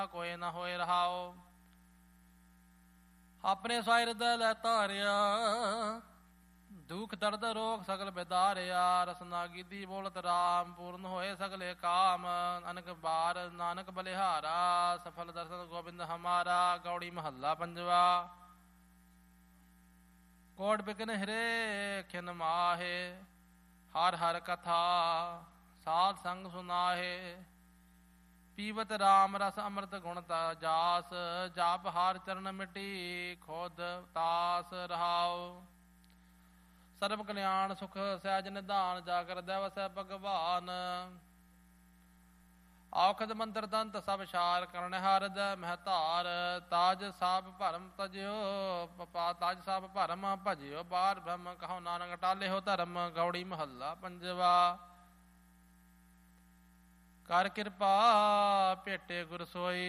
कोई न होए रहाओ। अपने साई हृदय लै तारिया दुख दर्द रोग सगल बेदारिया। रसना गिदी बोलत राम पूर्ण होए सगले काम। अनक बार नानक बलिहारा सफल दर्शन गोबिंद हमारा। गौड़ी महला पंजवा। कोट बिकन हिरे खिन माहे हर हर कथा साध संग सुनाहे। पीवत राम रस अमृत गुणता जास। जाप हार चरण मिटी खोद तास रहाओ। सर्व कल्याण सुख सहज निधान जाकर दिवस भगवान। औखद मंत्र दंत सब शार करण हरद महतार। ताज साब भरम तजयो ताज साब भरम भजयो बार ब्रह्म कहो नानक टाले हो धर्म। गौड़ी महला पंजवा। कर किरपा भेटे गुर सोई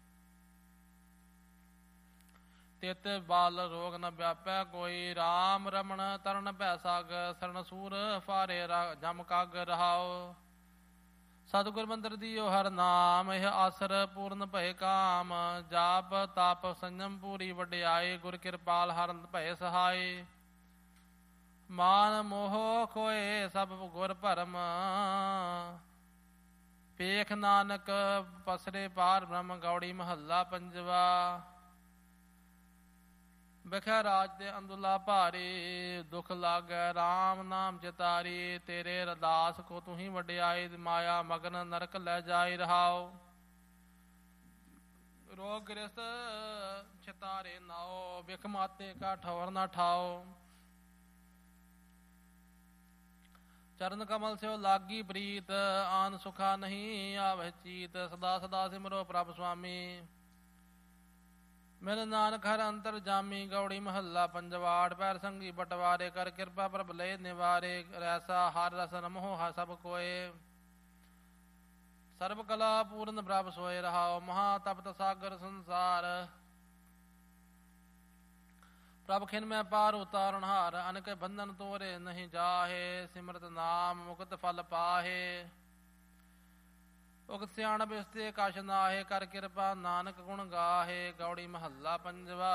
तित बाल रोग न व्यापै कोई। राम रमण तरण भै साग शरण सूर फारे जम काग रहाओ। सतगुर मंत्र दियो हर नाम यह आसर पूर्ण भय काम। जाप ताप संयम पूरी वड्याई गुर किरपाल हर भय सहाय। मान मोह खोए सब गुर भरम पेख नानक पसरे पार ब्रह्म। गौड़ी महला पंजवा। बिखै राज ते अंदुला भारी दुख लागै राम नाम चितारी। तेरे रदास को तू ही वड्याई माया मगन नरक लै जाई रहाओ। रोग गिरस्त चितारे नाओ बिख माते का ठौर न ठाओ। चरण कमल से लागी प्रीत आन सुखा नहीं आवह चीत। सदा सदा सिमरो प्रभ स्वामी मिल नानक हर अंतर जामी। गौड़ी महला पंजवाड़ पैर संगी बटवारे कर कृपा प्रभ लय निवारे। रैसा हर रस नमो हर सब कोय सर्व कला पूर्ण प्रभ सोय रहाओ। महातप्त सागर संसार प्रभ खिन में पार उतारण हार। अनक बंधन तोरे नहीं जाहे सिमरत नाम मुकुत फल पाहे। उगत सियाणप इसते कछ नाहे कर कृपा नानक गुण गाहे। गौड़ी महला पंजवा।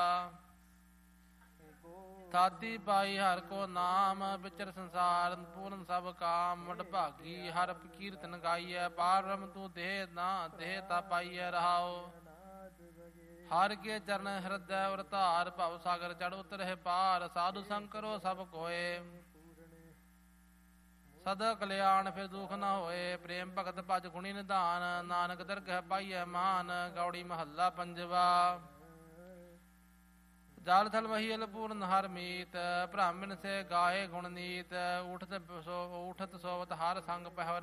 ताती पाई हर को नाम विचर संसार पूर्ण सब काम। वडभागी हर कीर्तन गाइय पार ब्रह्म तू देह ना देह ता पाइय रहाओ। हर के चरण हृदय वरतार भव सागर चढ़ उतर है पार। साधु संकरो सब कोय सदा कल्याण फिर दुख न होए। प्रेम भगत भज गुणी निधान नानक दरगह पाइय मान। गौड़ी महला पंजवा। जाल थल महियल पूर्ण हर मीत ब्राह्मण से गाये गुण नीत। उठत सोवत हर संग पहवर